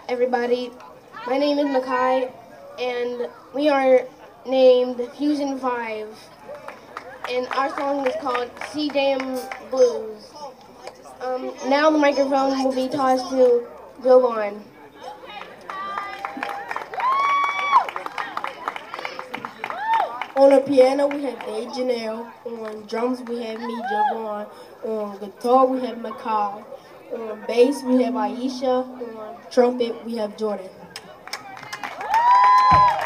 everybody. My name is Makai, and we are named Fusion 5. And our song is called Sea Dam Blues. Now the microphone will be tossed to Bill Vaughn. On the piano, we have Dave Janelle. On drums, we have me, Javon. On guitar, we have Makai. On bass, we have Aisha. On trumpet, we have Jordan.